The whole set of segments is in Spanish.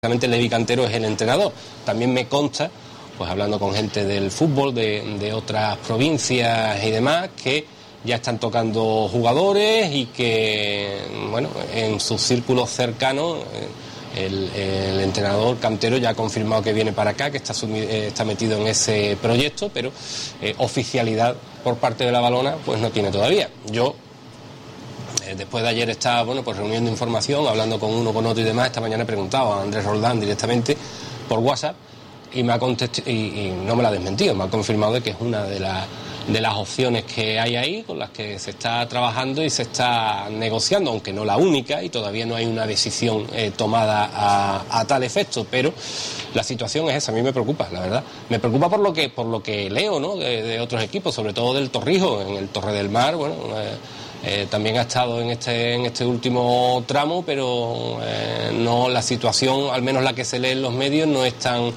precisamente Levi Cantero es el entrenador. También me consta, pues hablando con gente del fútbol de otras provincias y demás, que ya están tocando jugadores y que, bueno, en sus círculos cercanos el entrenador Cantero ya ha confirmado que viene para acá, que está metido en ese proyecto, pero oficialidad por parte de la Valona pues no tiene todavía. Yo después de ayer estaba, bueno, pues reuniendo información, hablando con uno, con otro y demás. Esta mañana he preguntado a Andrés Roldán directamente por WhatsApp y me ha contestado y no me la ha desmentido, me ha confirmado de que es una de las opciones que hay ahí, con las que se está trabajando y se está negociando, aunque no la única, y todavía no hay una decisión tomada a tal efecto, pero la situación es esa. A mí me preocupa, la verdad. Me preocupa por lo que leo, ¿no?, de otros equipos, sobre todo del Torrijos, en el Torre del Mar. Bueno, también ha estado en este último tramo, pero no, la situación, al menos la que se lee en los medios, no es tan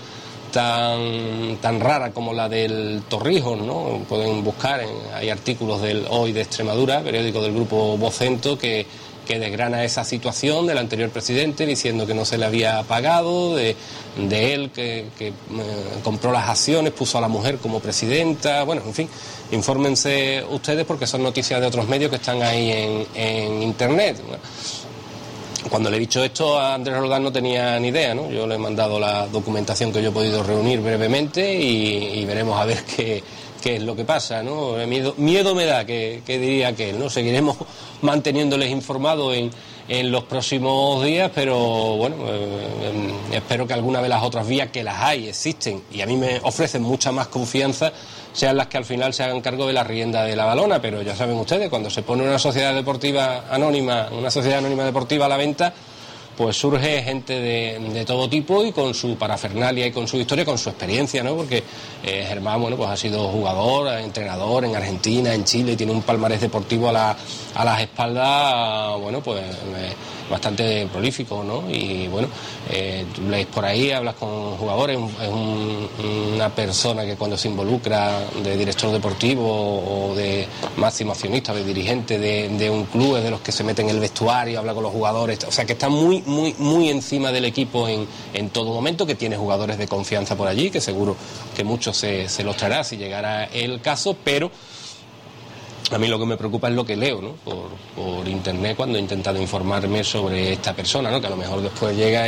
rara como la del Torrijos, ¿no? Pueden buscar, hay artículos del Hoy de Extremadura, periódico del grupo Vocento, que desgrana esa situación del anterior presidente, diciendo que no se le había pagado, de él que compró las acciones, puso a la mujer como presidenta. Bueno, en fin, infórmense ustedes porque son noticias de otros medios que están ahí en internet. Cuando le he dicho esto a Andrés Roldán no tenía ni idea, ¿no? Yo le he mandado la documentación que yo he podido reunir brevemente y veremos a ver qué es lo que pasa, ¿no? Miedo me da, que diría aquel, ¿no? Seguiremos manteniéndoles informados en los próximos días, pero bueno, espero que alguna de las otras vías, que las hay, existen, y a mí me ofrecen mucha más confianza, sean las que al final se hagan cargo de la rienda de la Valona. Pero ya saben ustedes, cuando se pone una sociedad anónima deportiva a la venta, pues surge gente de todo tipo y con su parafernalia y con su historia, con su experiencia, ¿no? Porque Germán, bueno, pues ha sido jugador, entrenador en Argentina, en Chile, tiene un palmarés deportivo a las espaldas, bueno, pues bastante prolífico, ¿no? Y bueno, tú lees por ahí, hablas con jugadores, es una persona que cuando se involucra de director deportivo o de máximo accionista, de dirigente de un club, es de los que se meten en el vestuario, habla con los jugadores, o sea que está muy encima del equipo en todo momento, que tiene jugadores de confianza por allí, que seguro que muchos se los traerá si llegara el caso. Pero a mí lo que me preocupa es lo que leo, ¿no?, por internet, cuando he intentado informarme sobre esta persona, ¿no?, que a lo mejor después llega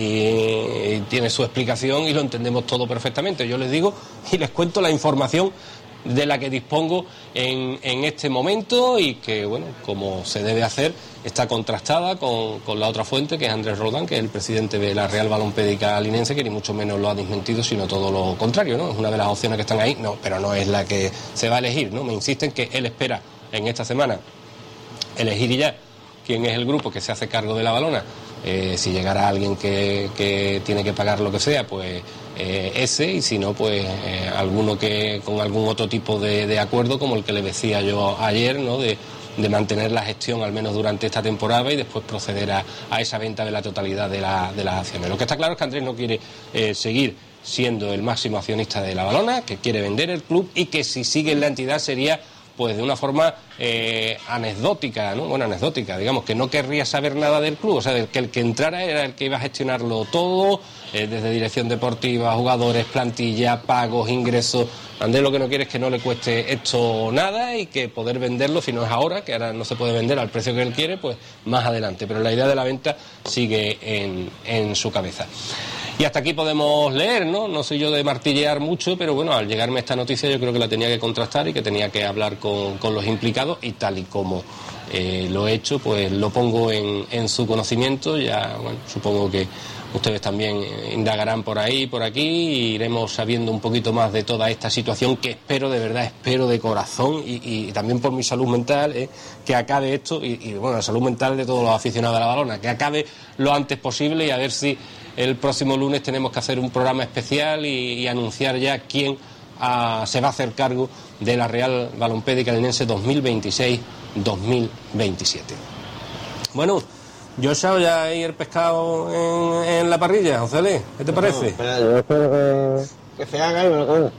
y tiene su explicación y lo entendemos todo perfectamente. Yo les digo y les cuento la información de la que dispongo en este momento, y que, bueno, como se debe hacer, está contrastada con la otra fuente, que es Andrés Roldán, que es el presidente de la Real Balompédica Linense, que ni mucho menos lo ha desmentido, sino todo lo contrario, ¿no? Es una de las opciones que están ahí, no, pero no es la que se va a elegir, ¿no? Me insisten que él espera en esta semana elegir ya quién es el grupo que se hace cargo de la Valona. Si llegara alguien que tiene que pagar lo que sea, pues ese, y si no, pues alguno que con algún otro tipo de acuerdo, como el que le decía yo ayer, ¿no?, de mantener la gestión al menos durante esta temporada y después proceder a esa venta de la totalidad de las acciones. Lo que está claro es que Andrés no quiere seguir siendo el máximo accionista de la Valona, que quiere vender el club, y que si sigue en la entidad sería pues de una forma anecdótica, ¿no? Bueno, anecdótica, digamos, que no querría saber nada del club, o sea, que el que entrara era el que iba a gestionarlo todo, desde dirección deportiva, jugadores, plantilla, pagos, ingresos. Andrés lo que no quiere es que no le cueste esto nada y que poder venderlo, si no es ahora, que ahora no se puede vender al precio que él quiere, pues más adelante. Pero la idea de la venta sigue en su cabeza. Y hasta aquí podemos leer, ¿no? No soy yo de martillear mucho, pero bueno, al llegarme esta noticia yo creo que la tenía que contrastar y que tenía que hablar con los implicados, y tal y como lo he hecho, pues lo pongo en su conocimiento. Ya, bueno, supongo que ustedes también indagarán por ahí, por aquí, y iremos sabiendo un poquito más de toda esta situación, que espero, de verdad, espero de corazón, y también por mi salud mental, que acabe esto, y bueno, la salud mental de todos los aficionados a la Valona, que acabe lo antes posible, y a ver si el próximo lunes tenemos que hacer un programa especial y anunciar ya quién se va a hacer cargo de la Real Balompédica Linense 2026-2027. Bueno, yo he echado ya ahí el pescado en la parrilla, José Luis, ¿qué te parece? No, espera, yo espero que se haga y me lo como.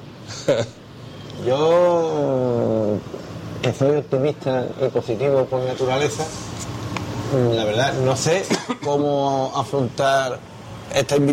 Yo, que soy optimista y positivo por naturaleza, la verdad no sé cómo afrontar esta